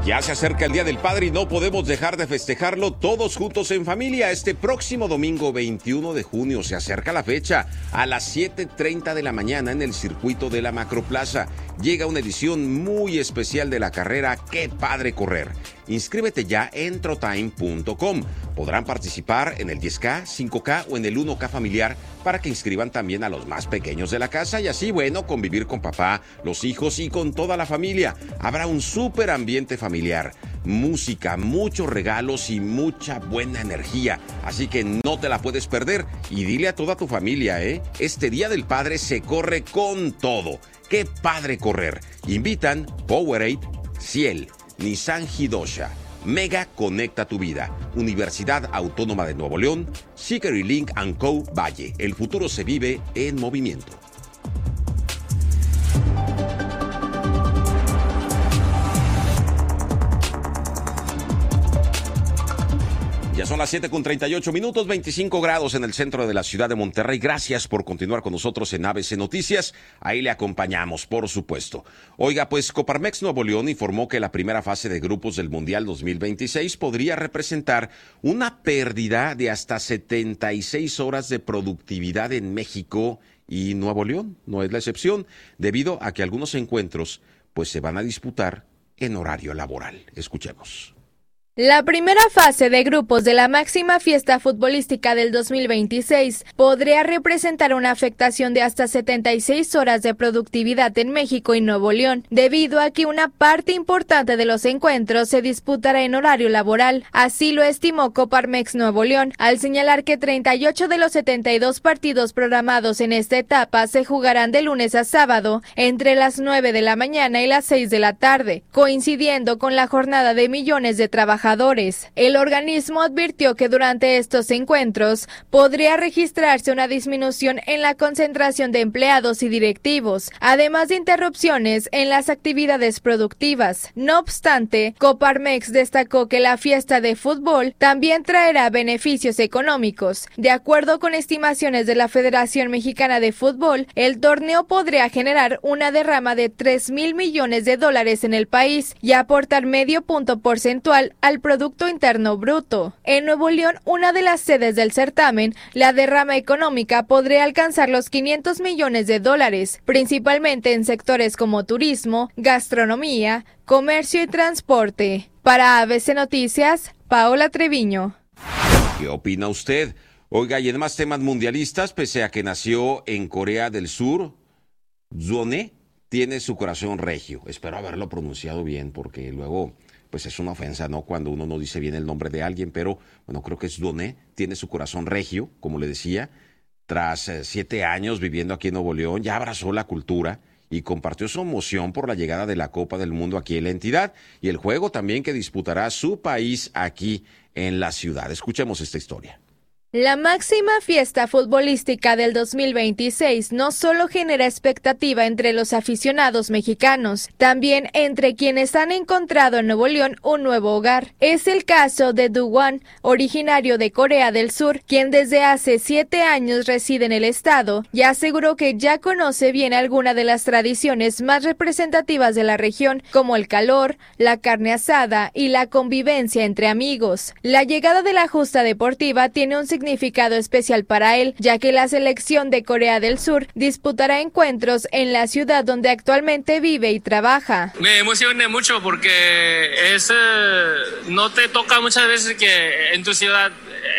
Ya se acerca el Día del Padre y no podemos dejar de festejarlo todos juntos en familia. Este próximo domingo 21 de junio se acerca la fecha. A las 7:30 de la mañana en el circuito de la Macroplaza llega una edición muy especial de la carrera ¡Qué padre correr! Inscríbete ya en trotime.com. Podrán participar en el 10K, 5K o en el 1K familiar para que inscriban también a los más pequeños de la casa y así, bueno, convivir con papá, los hijos y con toda la familia. Habrá un súper ambiente familiar, música, muchos regalos y mucha buena energía. Así que no te la puedes perder y dile a toda tu familia, este Día del Padre se corre con todo. ¡Qué padre correr! Invitan Powerade, Ciel, Nissan Hidosha, Mega Conecta tu Vida, Universidad Autónoma de Nuevo León, Link & Co. Valle. El futuro se vive en movimiento. Ya son las 7:38, 25 grados en el centro de la ciudad de Monterrey. Gracias por continuar con nosotros en ABC Noticias. Ahí le acompañamos, por supuesto. Oiga, pues Coparmex Nuevo León informó que la primera fase de grupos del Mundial 2026 podría representar una pérdida de hasta 76 horas de productividad en México y Nuevo León. No es la excepción, debido a que algunos encuentros pues se van a disputar en horario laboral. Escuchemos. La primera fase de grupos de la máxima fiesta futbolística del 2026 podría representar una afectación de hasta 76 horas de productividad en México y Nuevo León, debido a que una parte importante de los encuentros se disputará en horario laboral. Así lo estimó Coparmex Nuevo León, al señalar que 38 de los 72 partidos programados en esta etapa se jugarán de lunes a sábado, entre las 9 de la mañana y las 6 de la tarde, coincidiendo con la jornada de millones de trabajadores. El organismo advirtió que durante estos encuentros podría registrarse una disminución en la concentración de empleados y directivos, además de interrupciones en las actividades productivas. No obstante, Coparmex destacó que la fiesta de fútbol también traerá beneficios económicos. De acuerdo con estimaciones de la Federación Mexicana de Fútbol, el torneo podría generar una derrama de $3,000 millones en el país y aportar medio punto porcentual al Producto Interno Bruto. En Nuevo León, una de las sedes del certamen, la derrama económica podría alcanzar los $500 millones, principalmente en sectores como turismo, gastronomía, comercio y transporte. Para ABC Noticias, Paola Treviño. ¿Qué opina usted? Oiga, y en más temas mundialistas, pese a que nació en Corea del Sur, Jone tiene su corazón regio. Espero haberlo pronunciado bien, porque luego pues es una ofensa, ¿no? Cuando uno no dice bien el nombre de alguien, pero bueno, creo que es Jone, tiene su corazón regio, como le decía. Tras 7 años viviendo aquí en Nuevo León, ya abrazó la cultura y compartió su emoción por la llegada de la Copa del Mundo aquí en la entidad y el juego también que disputará su país aquí en la ciudad. Escuchemos esta historia. La máxima fiesta futbolística del 2026 no solo genera expectativa entre los aficionados mexicanos, también entre quienes han encontrado en Nuevo León un nuevo hogar. Es el caso de Do-Hwan, originario de Corea del Sur, quien desde hace 7 años reside en el estado y aseguró que ya conoce bien alguna de las tradiciones más representativas de la región, como el calor, la carne asada y la convivencia entre amigos. La llegada de la justa deportiva tiene un significado especial para él, ya que la selección de Corea del Sur disputará encuentros en la ciudad donde actualmente vive y trabaja. Me emocioné mucho porque no te toca muchas veces que en tu ciudad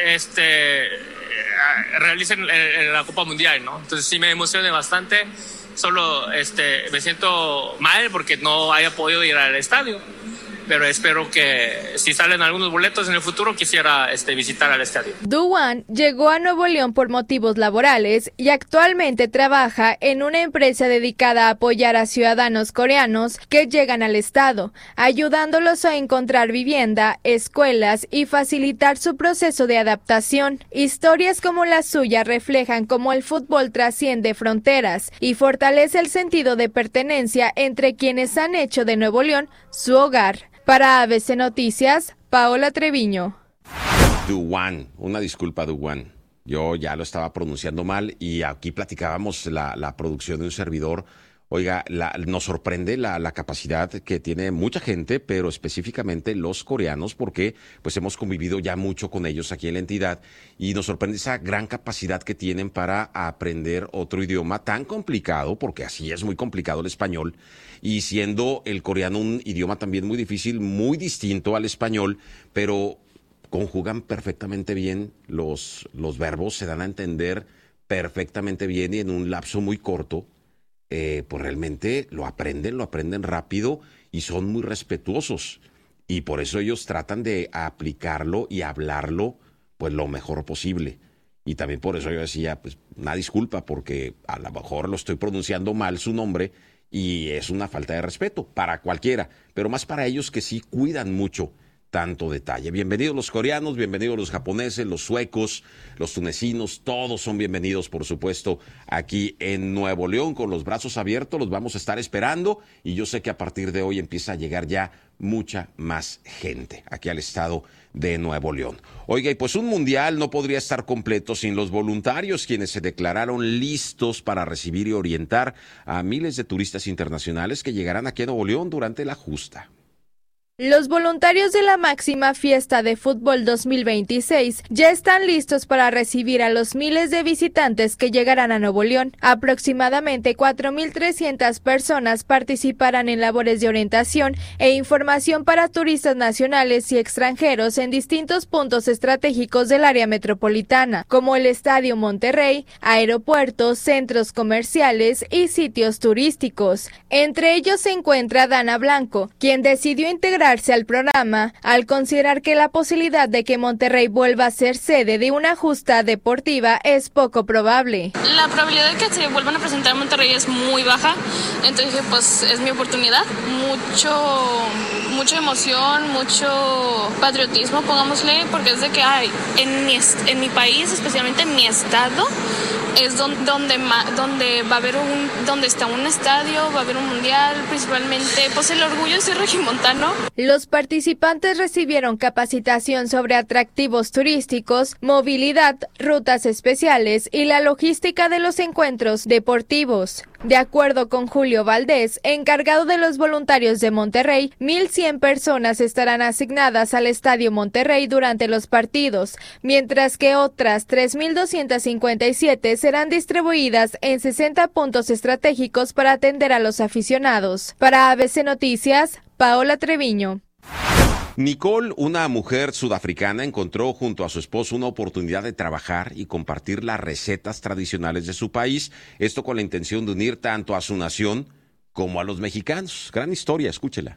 realicen la Copa Mundial, ¿no? Entonces sí me emocioné bastante. Solo me siento mal porque no haya podido ir al estadio. Pero espero que si salen algunos boletos en el futuro quisiera visitar al estadio. Do-Hwan llegó a Nuevo León por motivos laborales y actualmente trabaja en una empresa dedicada a apoyar a ciudadanos coreanos que llegan al estado, ayudándolos a encontrar vivienda, escuelas y facilitar su proceso de adaptación. Historias como la suya reflejan cómo el fútbol trasciende fronteras y fortalece el sentido de pertenencia entre quienes han hecho de Nuevo León su hogar. Para ABC Noticias, Paola Treviño. Do-Hwan, una disculpa, Do-Hwan. Yo ya lo estaba pronunciando mal y aquí platicábamos la producción de un servidor. Oiga, nos sorprende la capacidad que tiene mucha gente, pero específicamente los coreanos, porque pues hemos convivido ya mucho con ellos aquí en la entidad y nos sorprende esa gran capacidad que tienen para aprender otro idioma tan complicado, porque así es muy complicado el español, y siendo el coreano un idioma también muy difícil, muy distinto al español, pero conjugan perfectamente bien los verbos, se dan a entender perfectamente bien y en un lapso muy corto. Pues realmente lo aprenden rápido y son muy respetuosos. Y por eso ellos tratan de aplicarlo y hablarlo pues lo mejor posible. Y también por eso yo decía, pues una disculpa, porque a lo mejor lo estoy pronunciando mal su nombre y es una falta de respeto para cualquiera, pero más para ellos que sí cuidan mucho tanto detalle. Bienvenidos los coreanos, bienvenidos los japoneses, los suecos, los tunecinos, todos son bienvenidos, por supuesto, aquí en Nuevo León, con los brazos abiertos, los vamos a estar esperando y yo sé que a partir de hoy empieza a llegar ya mucha más gente aquí al estado de Nuevo León. Oiga, y pues un mundial no podría estar completo sin los voluntarios, quienes se declararon listos para recibir y orientar a miles de turistas internacionales que llegarán aquí a Nuevo León durante la justa. Los voluntarios de la máxima fiesta de fútbol 2026 ya están listos para recibir a los miles de visitantes que llegarán a Nuevo León. Aproximadamente 4.300 personas participarán en labores de orientación e información para turistas nacionales y extranjeros en distintos puntos estratégicos del área metropolitana, como el Estadio Monterrey, aeropuertos, centros comerciales y sitios turísticos. Entre ellos se encuentra Dana Blanco, quien decidió integrar al programa al considerar que la posibilidad de que Monterrey vuelva a ser sede de una justa deportiva es poco probable. La probabilidad de que se vuelvan a presentar en Monterrey es muy baja, entonces pues es mi oportunidad, mucha emoción, mucho patriotismo, pongámosle, porque es de que en mi país, especialmente en mi estado, es donde va a haber donde está un estadio, va a haber un mundial, principalmente pues el orgullo de ser regimontano. Los participantes recibieron capacitación sobre atractivos turísticos, movilidad, rutas especiales y la logística de los encuentros deportivos. De acuerdo con Julio Valdés, encargado de los voluntarios de Monterrey, 1,100 personas estarán asignadas al Estadio Monterrey durante los partidos, mientras que otras 3.257 serán distribuidas en 60 puntos estratégicos para atender a los aficionados. Para ABC Noticias, Paola Treviño. Nicole, una mujer sudafricana, encontró junto a su esposo una oportunidad de trabajar y compartir las recetas tradicionales de su país, esto con la intención de unir tanto a su nación como a los mexicanos. Gran historia, escúchela.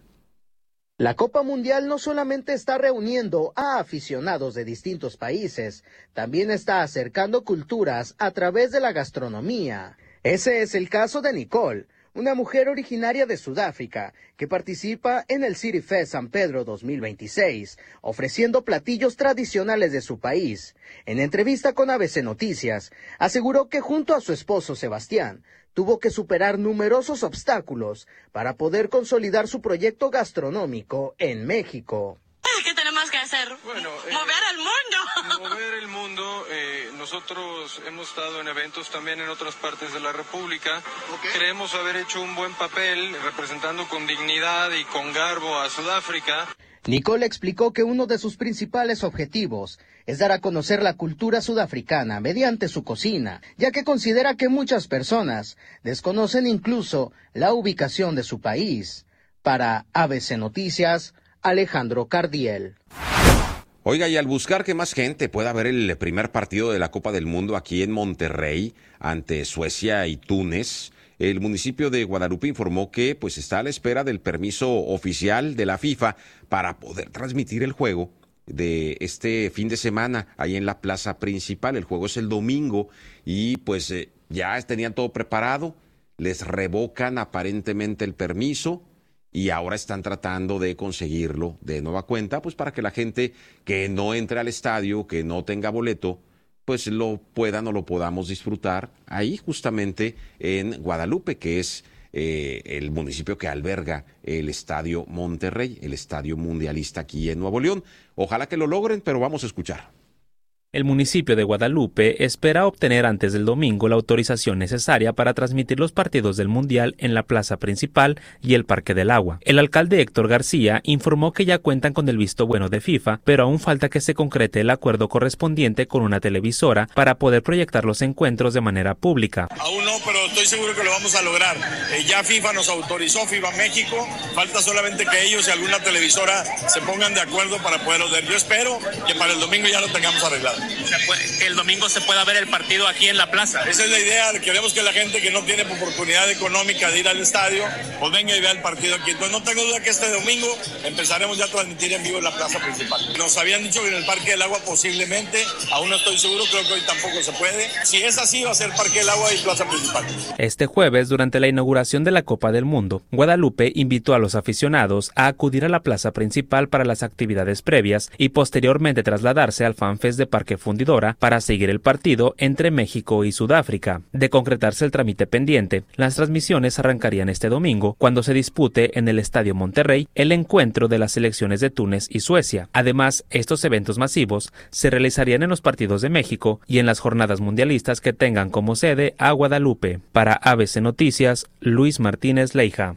La Copa Mundial no solamente está reuniendo a aficionados de distintos países, también está acercando culturas a través de la gastronomía. Ese es el caso de Nicole, una mujer originaria de Sudáfrica que participa en el City Fest San Pedro 2026, ofreciendo platillos tradicionales de su país. En entrevista con ABC Noticias, aseguró que junto a su esposo Sebastián, tuvo que superar numerosos obstáculos para poder consolidar su proyecto gastronómico en México. ¿Qué tenemos que hacer? Bueno, mover al mundo. Mover el mundo. Nosotros hemos estado en eventos también en otras partes de la República. Okay. Creemos haber hecho un buen papel representando con dignidad y con garbo a Sudáfrica. Nicole explicó que uno de sus principales objetivos es dar a conocer la cultura sudafricana mediante su cocina, ya que considera que muchas personas desconocen incluso la ubicación de su país. Para ABC Noticias, Alejandro Cardiel. Oiga, y al buscar que más gente pueda ver el primer partido de la Copa del Mundo aquí en Monterrey, ante Suecia y Túnez, el municipio de Guadalupe informó que pues está a la espera del permiso oficial de la FIFA para poder transmitir el juego de este fin de semana ahí en la plaza principal. El juego es el domingo y pues ya tenían todo preparado, les revocan aparentemente el permiso y ahora están tratando de conseguirlo de nueva cuenta, pues para que la gente que no entre al estadio, que no tenga boleto, pues lo puedan o lo podamos disfrutar ahí justamente en Guadalupe, que es el municipio que alberga el Estadio Monterrey, el estadio mundialista aquí en Nuevo León. Ojalá que lo logren, pero vamos a escuchar. El municipio de Guadalupe espera obtener antes del domingo la autorización necesaria para transmitir los partidos del Mundial en la plaza principal y el Parque del Agua. El alcalde Héctor García informó que ya cuentan con el visto bueno de FIFA, pero aún falta que se concrete el acuerdo correspondiente con una televisora para poder proyectar los encuentros de manera pública. Aún no, pero estoy seguro que lo vamos a lograr. Ya FIFA nos autorizó, FIFA México, falta solamente que ellos y alguna televisora se pongan de acuerdo para poderlo ver. Yo espero que para el domingo ya lo tengamos arreglado. Que el domingo se pueda ver el partido aquí en la plaza. Esa es la idea, queremos que la gente que no tiene oportunidad económica de ir al estadio, pues venga y vea el partido aquí. Entonces no tengo duda que este domingo empezaremos ya a transmitir en vivo en la plaza principal. Nos habían dicho que en el Parque del Agua posiblemente, aún no estoy seguro, creo que hoy tampoco se puede. Si es así, va a ser Parque del Agua y plaza principal. Este jueves, durante la inauguración de la Copa del Mundo, Guadalupe invitó a los aficionados a acudir a la plaza principal para las actividades previas y posteriormente trasladarse al FanFest de Parque Fundidora para seguir el partido entre México y Sudáfrica. De concretarse el trámite pendiente, las transmisiones arrancarían este domingo cuando se dispute en el Estadio Monterrey el encuentro de las selecciones de Túnez y Suecia. Además, estos eventos masivos se realizarían en los partidos de México y en las jornadas mundialistas que tengan como sede a Guadalupe. Para ABC Noticias, Luis Martínez Leija.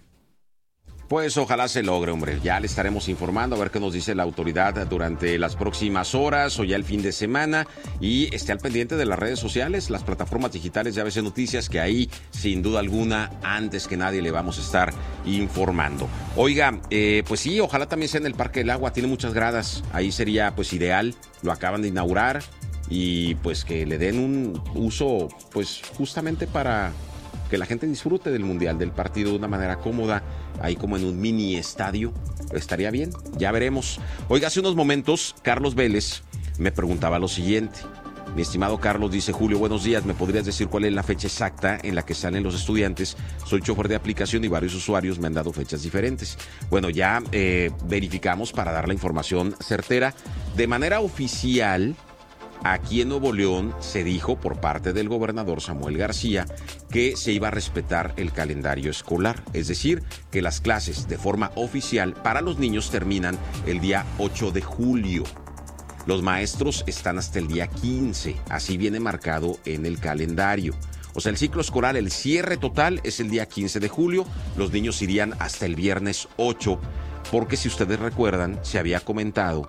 Pues ojalá se logre, hombre. Ya le estaremos informando a ver qué nos dice la autoridad durante las próximas horas o ya el fin de semana. Y esté al pendiente de las redes sociales, las plataformas digitales de ABC Noticias, que ahí, sin duda alguna, antes que nadie le vamos a estar informando. Oiga, pues sí, ojalá también sea en el Parque del Agua. Tiene muchas gradas. Ahí sería pues ideal. Lo acaban de inaugurar y pues que le den un uso pues justamente para que la gente disfrute del Mundial, del partido de una manera cómoda, ahí como en un mini estadio. Estaría bien, ya veremos. Oiga, hace unos momentos Carlos Vélez me preguntaba lo siguiente. Mi estimado Carlos, dice: Julio, buenos días, ¿me podrías decir cuál es la fecha exacta en la que salen los estudiantes? Soy chofer de aplicación y varios usuarios me han dado fechas diferentes. Bueno, ya verificamos para dar la información certera. De manera oficial, aquí en Nuevo León se dijo por parte del gobernador Samuel García que se iba a respetar el calendario escolar, es decir, que las clases de forma oficial para los niños terminan el día 8 de julio. Los maestros están hasta el día 15, así viene marcado en el calendario. O sea, el ciclo escolar, el cierre total es el día 15 de julio, los niños irían hasta el viernes 8, porque si ustedes recuerdan, se había comentado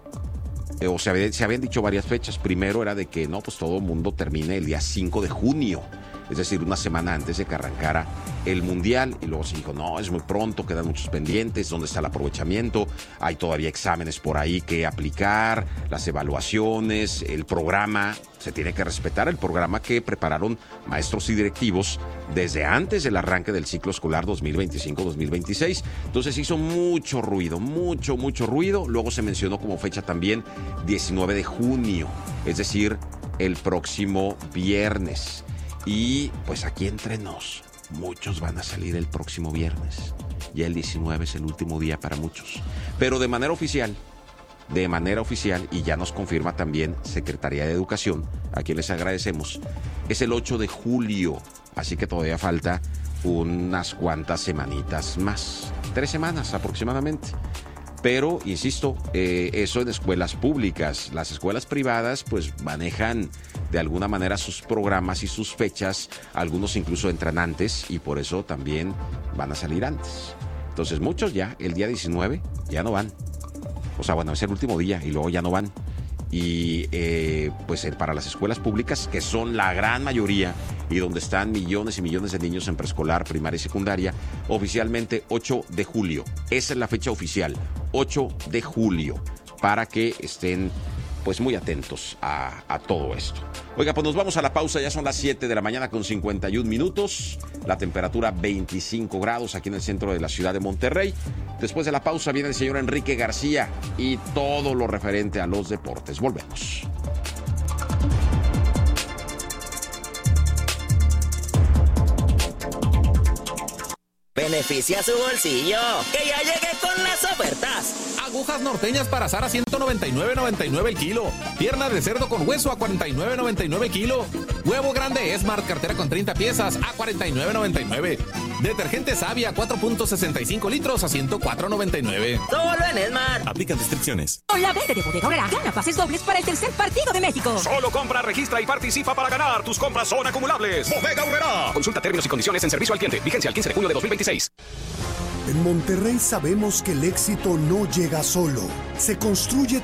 o se habían dicho varias fechas. Primero era de que no, pues todo el mundo termine el día 5 de junio, es decir, una semana antes de que arrancara el Mundial. Y luego se dijo, no, es muy pronto, quedan muchos pendientes, ¿dónde está el aprovechamiento? Hay todavía exámenes por ahí que aplicar, las evaluaciones, el programa. Se tiene que respetar el programa que prepararon maestros y directivos desde antes del arranque del ciclo escolar 2025-2026. Entonces hizo mucho ruido, mucho ruido. Luego se mencionó como fecha también 19 de junio, es decir, el próximo viernes. Y pues aquí entre nos, muchos van a salir el próximo viernes. Ya el 19 es el último día para muchos. Pero de manera oficial, y ya nos confirma también Secretaría de Educación, a quien les agradecemos, es el 8 de julio. Así que todavía falta unas cuantas semanitas más. 3 semanas aproximadamente. Pero, insisto, eso en escuelas públicas. Las escuelas privadas pues manejan de alguna manera sus programas y sus fechas. Algunos incluso entran antes y por eso también van a salir antes. Entonces muchos ya, el día 19, ya no van. O sea, bueno, es el último día y luego ya no van. Y pues para las escuelas públicas, que son la gran mayoría y donde están millones y millones de niños en preescolar, primaria y secundaria, oficialmente 8 de julio. Esa es la fecha oficial, 8 de julio, para que estén pues muy atentos a todo esto. Oiga, pues nos vamos a la pausa, ya son las 7 de la mañana con 51 minutos, la temperatura 25 grados aquí en el centro de la ciudad de Monterrey. Después de la pausa viene el señor Enrique García y todo lo referente a los deportes. Volvemos. Beneficia su bolsillo, que ya llegué con las ofertas. más. Agujas norteñas para asar a $199.99 el kilo. Pierna de cerdo con hueso a $49.99 el kilo. Huevo grande Esmart, cartera con 30 piezas a $49.99. Detergente Savia 4.65 litros a $104.99. Solo en Esmart. Aplican restricciones. Con la venta de Bodega Aurrera, gana pases dobles para el tercer partido de México. Solo compra, registra y participa para ganar. Tus compras son acumulables. Bodega Aurrera. Consulta términos y condiciones en servicio al cliente. Vigencia el 15 de junio de 2026. En Monterrey sabemos que el éxito no llega solo. Se construye